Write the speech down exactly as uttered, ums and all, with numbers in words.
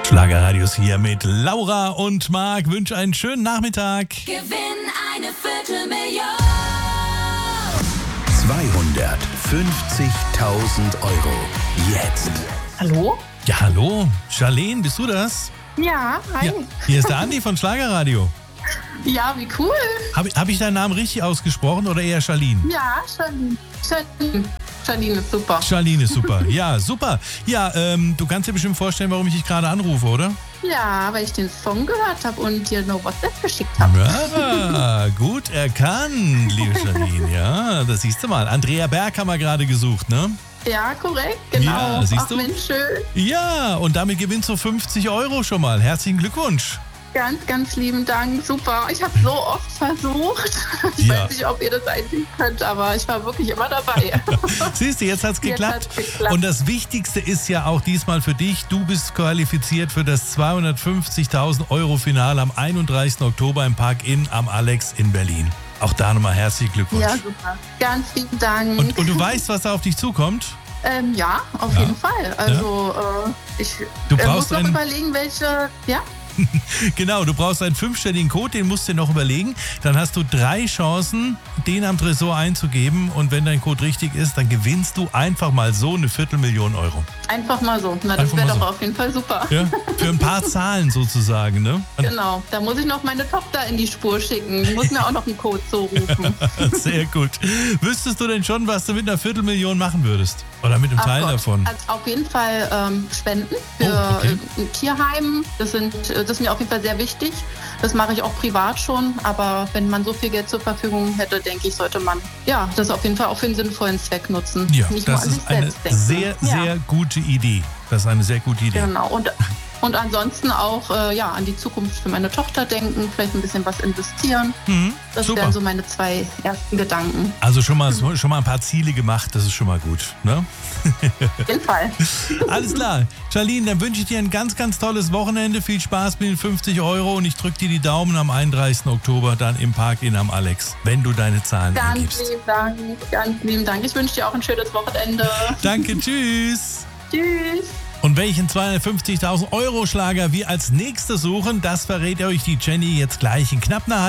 Schlagerradios hier mit Laura und Marc. Wünsche einen schönen Nachmittag. Gewinn eine Viertelmillion. zweihundertfünfzigtausend Euro. Jetzt. Hallo? Ja, hallo. Charlene, bist du das? Ja, hi. Ja, hier ist der Andi von Schlagerradio. Ja, wie cool. Habe hab ich deinen Namen richtig ausgesprochen oder eher Charlene? Ja, Charlene. Charlene. Charlene ist super. Charlene ist super. Ja, super. Ja, ähm, du kannst dir bestimmt vorstellen, warum ich dich gerade anrufe, oder? Ja, weil ich den Song gehört habe und dir noch WhatsApp geschickt habe. Ja, gut erkannt, liebe Charlene. Ja, das siehst du mal. Andrea Berg haben wir gerade gesucht, ne? Ja, korrekt, genau. Ja, siehst Ach, du? Mensch, schön. Ja, und damit gewinnst du fünfzig Euro schon mal. Herzlichen Glückwunsch. Ganz, ganz lieben Dank. Super. Ich habe so oft versucht. Ich Ja. weiß nicht, ob ihr das einsehen könnt, aber ich war wirklich immer dabei. Siehst du, jetzt hat's Jetzt geklappt. hat's geklappt. Und das Wichtigste ist ja auch diesmal für dich, du bist qualifiziert für das zweihundertfünfzigtausend Euro Finale am einunddreißigsten Oktober im Park Inn am Alex in Berlin. Auch da nochmal herzlichen Glückwunsch. Ja, super. Ganz lieben Dank. Und, und du weißt, was da auf dich zukommt? ähm, ja, auf Ja. jeden Fall. Also, äh, ich Du äh, brauchst muss noch einen- überlegen, welche. Ja? Genau, du brauchst einen fünfstelligen Code, den musst du dir noch überlegen. Dann hast du drei Chancen, den am Tresor einzugeben. Und wenn dein Code richtig ist, dann gewinnst du einfach mal so eine Viertelmillion Euro. Einfach mal so. Na, das Einfach wäre mal doch so. auf jeden Fall super. Ja? Für ein paar Zahlen sozusagen, ne? Genau, da muss ich noch meine Tochter in die Spur schicken. Die muss mir auch noch einen Code zurufen. Sehr gut. Wüsstest du denn schon, was du mit einer Viertelmillion machen würdest? Oder mit einem Ach Teil Gott. davon? Also auf jeden Fall ähm, Spenden für Oh, okay. äh, ein Tierheim. Das, sind, äh, das ist mir auf jeden Fall sehr wichtig. Das mache ich auch privat schon. Aber wenn man so viel Geld zur Verfügung hätte, denke ich, sollte man ja das auf jeden Fall auch für einen sinnvollen Zweck nutzen. Ja, Nicht nur das an sich ist eine selbst denken. sehr, sehr ja, gute Idee. Das ist eine sehr gute Idee. Genau. Und, und ansonsten auch äh, ja, an die Zukunft für meine Tochter denken, vielleicht ein bisschen was investieren. Mhm, Das super. wären so meine zwei ersten Gedanken. Also schon mal, schon mal ein paar Ziele gemacht, das ist schon mal gut. Ne? Auf jeden Fall. Alles klar. Charlene, dann wünsche ich dir ein ganz, ganz tolles Wochenende. Viel Spaß mit den fünfzig Euro und ich drücke dir die Daumen am einunddreißigsten Oktober dann im Park in am Alex, wenn du deine Zahlen Ganz eingibst. lieben Dank, ganz lieben Dank. Ich wünsche dir auch ein schönes Wochenende. Danke, tschüss. Tschüss. Und welchen zweihundertfünfzigtausend Euro Schlager wir als nächstes suchen, das verrät euch die Jenny jetzt gleich in knapp einer